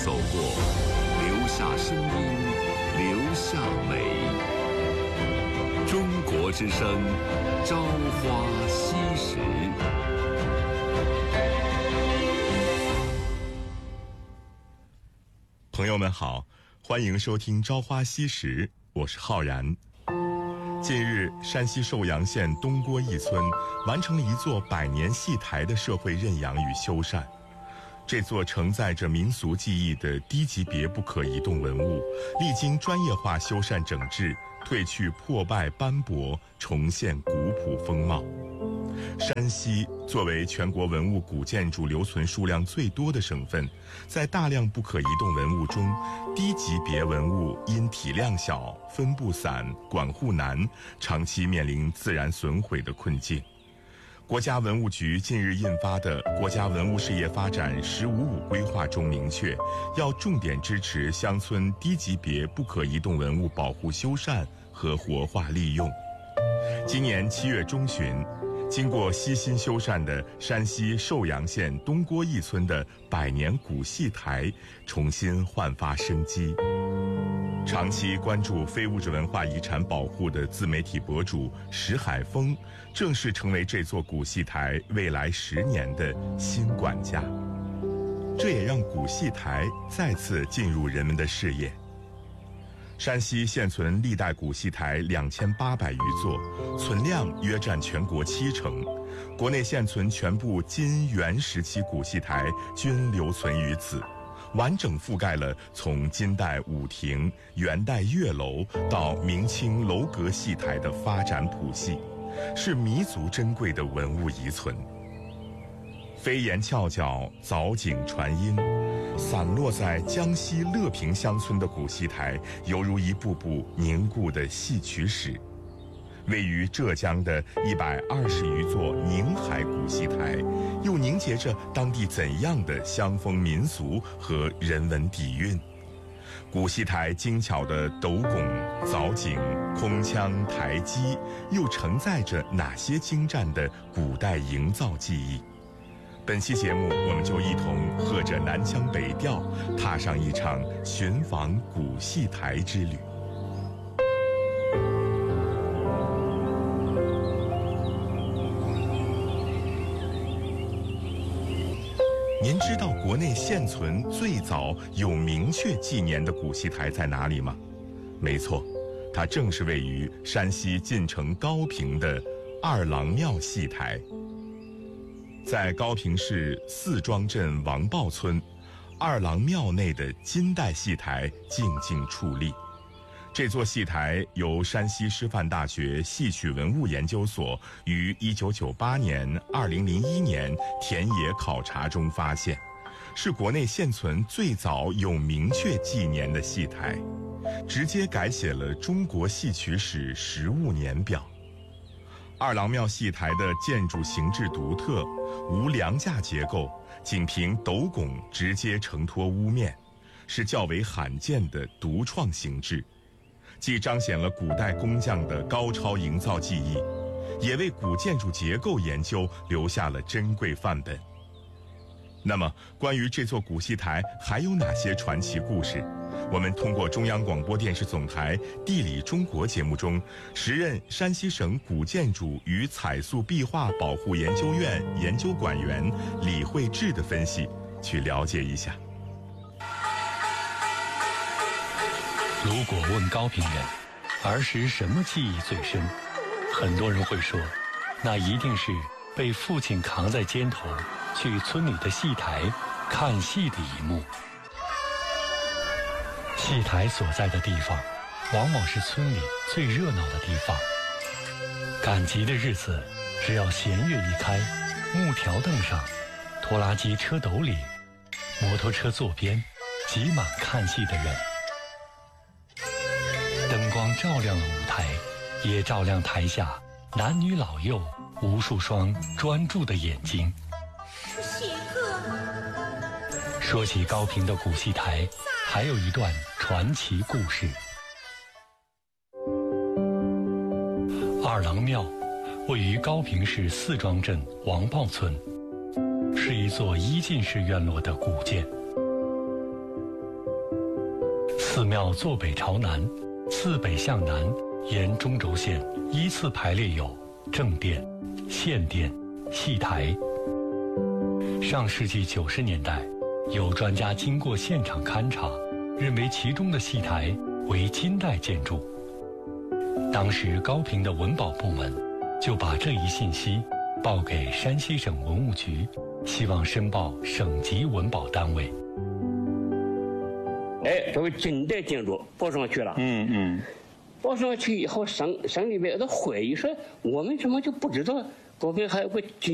走过，留下声音，留下美。中国之声，朝花夕拾。 朋友们好，欢迎收听《朝花夕拾》，我是浩然。近日，山西寿阳县东郭一村完成了一座100年戏台的社会认养与修缮。这座承载着民俗技艺的低级别不可移动文物，历经专业化修缮整治，褪去破败斑驳，重现古朴风貌。山西作为全国文物古建筑留存数量最多的省份，在大量不可移动文物中，低级别文物因体量小、分布散、管护难，长期面临自然损毁的困境。国家文物局近日印发的《国家文物事业发展“15·5”规划》中明确，要重点支持乡村低级别不可移动文物保护修缮和活化利用。今年7月中旬，经过悉心修缮的山西寿阳县东郭一村的100年古戏台重新焕发生机。长期关注非物质文化遗产保护的自媒体博主石海峰，正式成为这座古戏台未来10年的新管家。这也让古戏台再次进入人们的视野。山西现存历代古戏台2800余座，存量约占全国70%。国内现存全部金元时期古戏台均留存于此，完整覆盖了从金代武亭、元代月楼到明清楼阁戏台的发展谱系，是弥足珍贵的文物遗存。飞檐翘角，藻井传音，散落在江西乐平乡村的古戏台，犹如一部部凝固的戏曲史。位于浙江的120余座宁海古戏台，又凝结着当地怎样的乡风民俗和人文底蕴？古戏台精巧的斗拱、藻井、空腔、台基，又承载着哪些精湛的古代营造技艺？本期节目，我们就一同和着南腔北调，踏上一场寻访古戏台之旅。您知道国内现存最早有明确纪年的古戏台在哪里吗？没错，它正是位于山西晋城高平的二郎庙戏台。在高平市四庄镇王豹村，二郎庙内的金代戏台静静矗立。这座戏台由山西师范大学戏曲文物研究所于1998年、2001年田野考察中发现，是国内现存最早有明确纪年的戏台，直接改写了中国戏曲史实物年表。二郎庙戏台的建筑形制独特，无梁架结构，仅凭斗拱直接承托屋面，是较为罕见的独创形制，既彰显了古代工匠的高超营造技艺，也为古建筑结构研究留下了珍贵范本。那么，关于这座古戏台还有哪些传奇故事？我们通过中央广播电视总台《地理中国》节目中，时任山西省古建筑与彩塑壁画保护研究院研究馆员李慧智的分析，去了解一下。 如果问高平人儿时什么记忆最深，很多人会说，那一定是被父亲扛在肩头去村里的戏台看戏的一幕。戏台所在的地方，往往是村里最热闹的地方。赶集的日子，只要弦乐一开，木条凳上，拖拉机车斗里，摩托车座边，挤满看戏的人。灯光照亮了舞台，也照亮台下男女老幼无数双专注的眼睛。 是邪客。 说起高平的古戏台，还有一段传奇故事。二郎庙位于高平市四庄镇王豹村，是一座一进式院落的古建。 寺庙坐北朝南，自北向南沿中轴线依次排列有正殿、献殿、戏台。上世纪90年代，有专家经过现场勘察，认为其中的戏台为金代建筑。当时高平的文保部门就把这一信息报给山西省文物局，希望申报省级文保单位。 这个金代建筑报上去了。报上去以后，省里边的会议说，我们怎么就不知道高平还有个金